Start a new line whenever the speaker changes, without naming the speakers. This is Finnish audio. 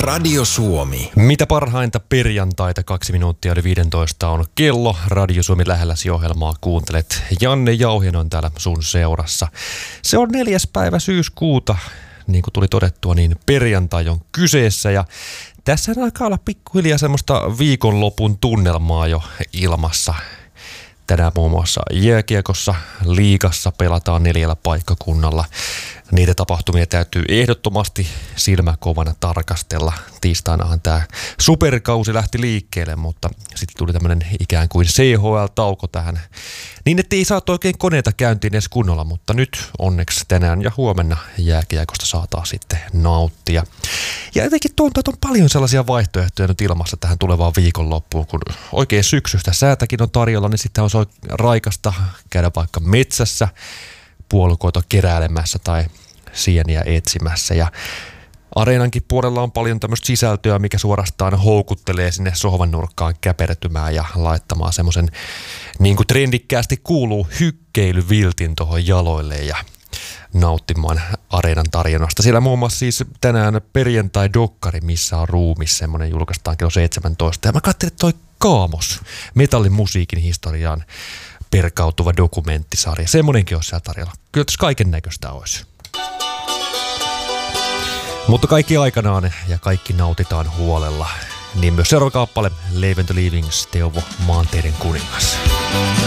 Radio Suomi.
Mitä parhainta perjantaita, 2 minuuttia yli 15 on kello. Radio Suomi lähelläsi ohjelmaa kuuntelet. Janne Jauhinen on täällä sun seurassa. Se on 4. päivä syyskuuta, niin kuin tuli todettua, niin perjantai on kyseessä. Ja tässä alkaa olla pikkuhiljaa semmoista viikonlopun tunnelmaa jo ilmassa. Tänään muun muassa jääkiekossa liigassa pelataan 4 paikkakunnalla. Niitä tapahtumia täytyy ehdottomasti silmäkovana tarkastella. Tiistainahan tämä superkausi lähti liikkeelle, mutta sitten tuli tämmöinen ikään kuin CHL-tauko tähän. Niin, ettei saa oikein koneita käyntiin edes kunnolla, mutta nyt onneksi tänään ja huomenna jääkiekosta saataan sitten nauttia. Ja jotenkin tuntuu, että on paljon sellaisia vaihtoehtoja nyt ilmassa tähän tulevaan viikonloppuun, kun oikein syksystä säätäkin on tarjolla, niin sitten on raikasta käydä vaikka metsässä puolukoita keräilemässä tai sieniä etsimässä. Ja areenankin puolella on paljon tämmöistä sisältöä, mikä suorastaan houkuttelee sinne sohvan nurkkaan käpertymään ja laittamaan semmoisen, niin kuin trendikkäästi kuuluu, hykkeilyviltin tuohon jaloille ja nauttimaan areenan tarjonnasta. Siellä muun muassa siis tänään perjantai-dokkari, missä on ruumis, semmoinen julkaistaan kello 17. Ja mä katselin, että toi Kaamos, metallin musiikin historiaan perkautuva dokumenttisarja. Semmoinenkin olisi siellä tarjolla. Kyllä tässä kaiken näköistä olisi. Mutta kaikki aikanaan ja kaikki nautitaan huolella. Niin myös seuraava kappale, Live and the Livings, Teuvo, Maanteiden kuningas.